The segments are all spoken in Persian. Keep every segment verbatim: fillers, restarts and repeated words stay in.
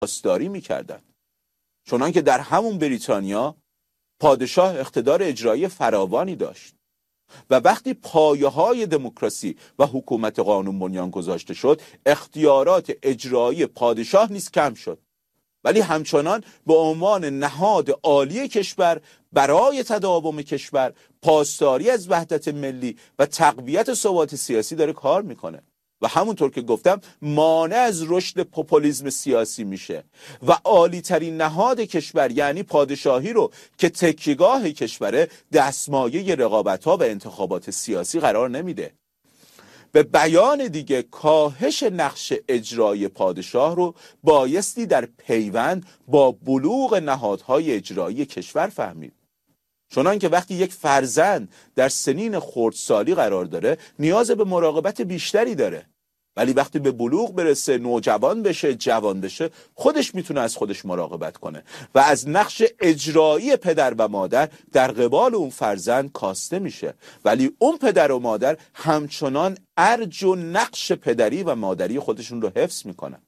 پاسداری میکردن. چنان که در همون بریتانیا پادشاه اقتدار اجرایی فراوانی داشت و وقتی پایه های دموکراسی و حکومت قانون بنیان گذاشته شد، اختیارات اجرایی پادشاه نیز کم شد، ولی همچنان به عنوان نهاد عالی کشور برای تداوم کشور، پاسداری از وحدت ملی و تقویت ثبات سیاسی داره کار میکنه و همونطور که گفتم مانع از رشد پوپولیسم سیاسی میشه و عالی ترین نهاد کشور یعنی پادشاهی رو که تکیهگاه کشوره دستمایه رقابت‌ها و انتخابات سیاسی قرار نمیده. به بیان دیگه کاهش نقش اجرایی پادشاه رو بایستی در پیوند با بلوغ نهادهای اجرایی کشور فهمید. چنان که وقتی یک فرزند در سنین خردسالی قرار داره نیاز به مراقبت بیشتری داره، ولی وقتی به بلوغ برسه، نوجوان بشه، جوان بشه، خودش میتونه از خودش مراقبت کنه و از نقش اجرایی پدر و مادر در قبال اون فرزند کاسته میشه، ولی اون پدر و مادر همچنان ارج و نقش پدری و مادری خودشون رو حفظ میکنن.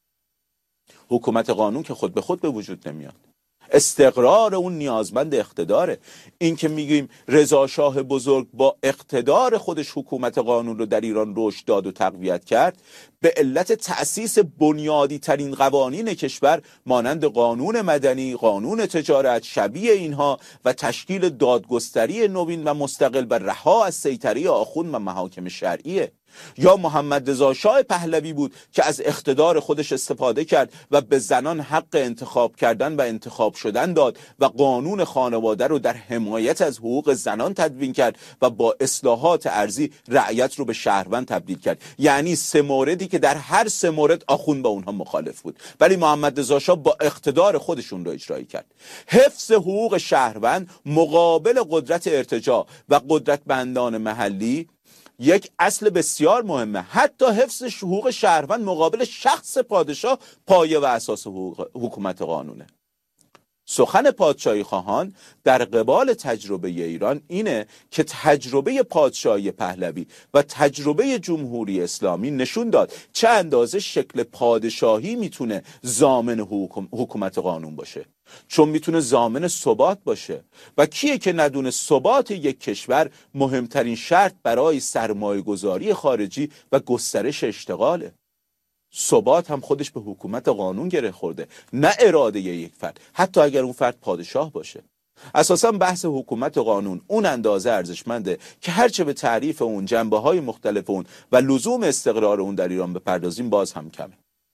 حکومت قانون که خود به خود به وجود نمیاد، استقرار اون نیازمند اقتداره. این که میگیم رضا شاه بزرگ با اقتدار خودش حکومت قانون رو در ایران رشد داد و تقویت کرد به علت تأسیس بنیادی ترین قوانین کشور مانند قانون مدنی، قانون تجارت، شبیه اینها و تشکیل دادگستری نوین و مستقل و رها از سیطره آخوند و محاکم شرعیه. یا محمد رضا شاه پهلوی بود که از اقتدار خودش استفاده کرد و به زنان حق انتخاب کردن و انتخاب شدن داد و قانون خانواده رو در حمایت از حقوق زنان تدوین کرد و با اصلاحات ارضی رعیت رو به شهروند تبدیل کرد. یعنی سه موردی که در هر سه مورد آخوند با اونها مخالف بود، ولی محمد رضا شاه با اقتدار خودشون رو اجرایی کرد. حفظ حقوق شهروند مقابل قدرت ارتجاع و قدرتمندان محلی یک اصل بسیار مهمه. حتی حفظ حقوق شهروند مقابل شخص پادشاه پایه و اساس حکومت قانونه. سخن پادشاهی خواهان در قبال تجربه ایران اینه که تجربه پادشاهی پهلوی و تجربه جمهوری اسلامی نشون داد چه اندازه شکل پادشاهی میتونه ضامن حکومت قانون باشه، چون میتونه ضامن ثبات باشه و کیه که ندونه ثبات یک کشور مهمترین شرط برای سرمایه گذاری خارجی و گسترش اشتغاله. ثبات هم خودش به حکومت قانون گره خورده، نه اراده یک فرد، حتی اگر اون فرد پادشاه باشه. اساساً بحث حکومت قانون اون اندازه ارزشمنده که هرچه به تعریف اون، جنبه‌های مختلف اون و لزوم استقرار اون در ایران بپردازیم باز هم کمه.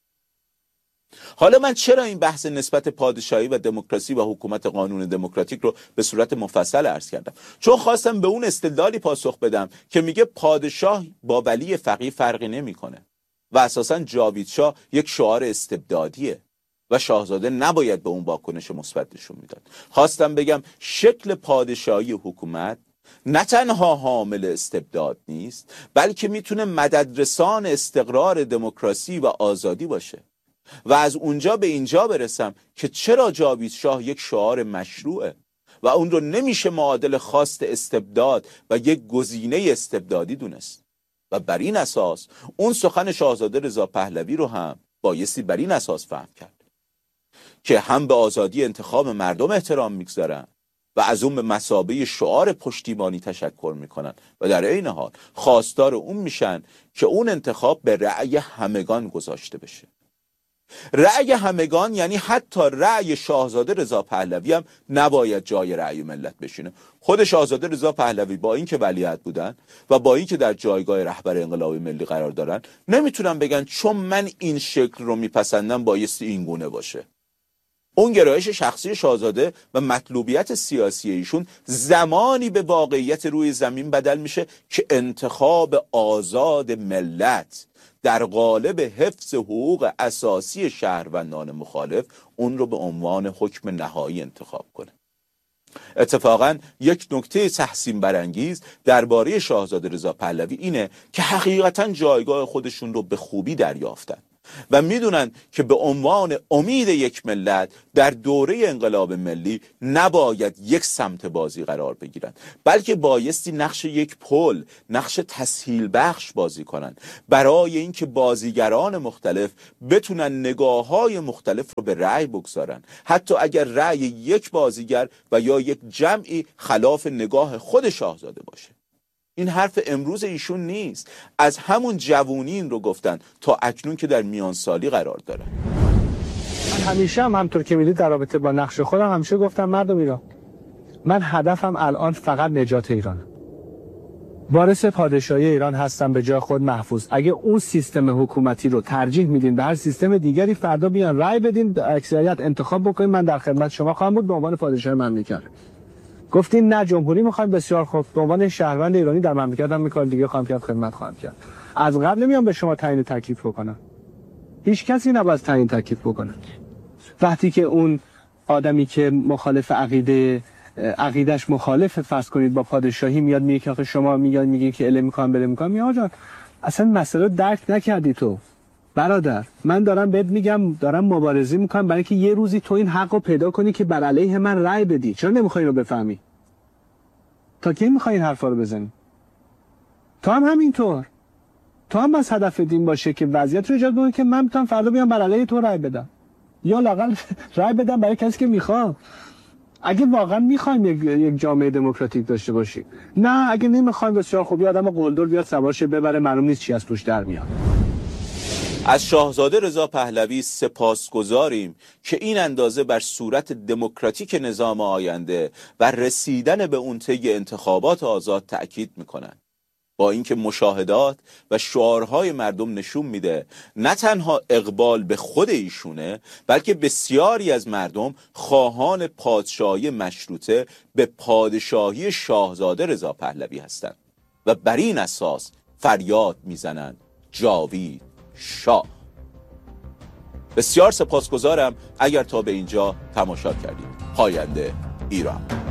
حالا من چرا این بحث نسبت پادشاهی و دموکراسی و حکومت قانون دموکراتیک رو به صورت مفصل عرض کردم؟ چون خواستم به اون استدلالی پاسخ بدم که میگه پادشاه با ولی فقیه فرقی نمیکنه و اساساً جاوید شاه یک شعار استبدادیه و شاهزاده نباید به اون واکنش مثبت نشون میداد. خواستم بگم شکل پادشاهی حکومت نه تنها حامل استبداد نیست، بلکه میتونه مددرسان استقرار دموکراسی و آزادی باشه. و از اونجا به اینجا برسم که چرا جاوید شاه یک شعار مشروعه و اون رو نمیشه معادل خواست استبداد و یک گزینه استبدادی دونست. و بر این اساس اون سخن شاهزاده رضا پهلوی رو هم بایستی بر این اساس فهم کرد که هم به آزادی انتخاب مردم احترام میگذارن و از اون به مثابه شعار پشتیبانی تشکر میکنن و در عین حال خواستار اون میشن که اون انتخاب به رأی همگان گذاشته بشه. رأی همگان یعنی حتی رأی شاهزاده رضا پهلوی هم نباید جای رأی ملت بشینه. خود شاهزاده رضا پهلوی با اینکه ولیعهد بودن و با اینکه در جایگاه رهبر انقلاب ملی قرار دارن نمیتونن بگن چون من این شکل رو میپسندم بایستی این گونه باشه. اون گرایش شخصی شاهزاده و مطلوبیت سیاسی ایشون زمانی به واقعیت روی زمین بدل میشه که انتخاب آزاد ملت در قالب حفظ حقوق اساسی شهروندان مخالف اون رو به عنوان حکم نهایی انتخاب کنه. اتفاقا یک نکته تحسین برانگیز درباره شاهزاده رضا پهلوی اینه که حقیقتا جایگاه خودشون رو به خوبی دریافتن و میدونن که به عنوان امید یک ملت در دوره انقلاب ملی نباید یک سمت بازی قرار بگیرن، بلکه بایستی نقش یک پل، نقش تسهیل بخش بازی کنن برای اینکه بازیگران مختلف بتونن نگاه‌های مختلف رو به رأی بگذارن، حتی اگر رأی یک بازیگر و یا یک جمعی خلاف نگاه خود شاهزاده باشه. این حرف امروز ایشون نیست، از همون جوونی این رو گفتن تا اکنون که در میان سالی قرار دارن. من همیشه هم همطور که میدید در رابطه با نقش خودم همیشه گفتم مردم ایران، من هدفم الان فقط نجات ایرانه. وارث پادشاهی ایران هستم به جای خود محفوظ. اگه اون سیستم حکومتی رو ترجیح میدین به هر سیستم دیگری، فردا بیان رأی بدین، اکثریت انتخاب بکنین، من در خدمت شما خواهم بود به عنوان پادشاه مملکت. گفتین نه جمهوری میخوایم، بسیار خوب، به عنوان شهروند ایرانی در مملکتم میکار دیگه خواهم کرد، خدمت خواهم کرد. از قبل نمیام به شما تعیین تکلیف بکنم. هیچ کسی نباید تعیین تکلیف بکنه. وقتی که اون آدمی که مخالف عقیده عقیدش مخالف فرض کنید با پادشاهی میاد میگه که آخه شما میاد میگه که اله میکنم بله میکنم، یا جان اصلا مسئله رو درک نکردی تو برادر. من دارم بهت میگم دارم مبارزه میکنم برای اینکه یه روزی تو این حق رو پیدا کنی که بر علیه من رأی بدی. چرا نمیخوای اینو بفهمی؟ تا کی میخوای این حرفا رو بزنی؟ تو هم همینطور، تو هم بس هدف دین باشه که وضعیت رو ایجاد کنی که من بتونم فردا بیام بر علیه تو رأی بدم، یا لااقل رأی بدم برای کسی که میخوام. اگه واقعا میخوایم یک یک جامعه دموکراتیک داشته باشیم. نه اگه نمیخوایم بسیار خوب، یه آدم قلدر بیاد سوارشه ببره، معلوم نیست چی از توش در میاد. از شاهزاده رضا پهلوی سپاسگزاریم که این اندازه بر صورت دموکراتیک نظام آینده و رسیدن به اون طی انتخابات آزاد تأکید میکنن. با اینکه مشاهدات و شعارهای مردم نشون میده نه تنها اقبال به خود ایشونه، بلکه بسیاری از مردم خواهان پادشاهی مشروطه به پادشاهی شاهزاده رضا پهلوی هستند و بر این اساس فریاد میزنند جاوید شاه. بسیار سپاسگزارم اگر تا به اینجا تماشا کردید. پاینده ایران.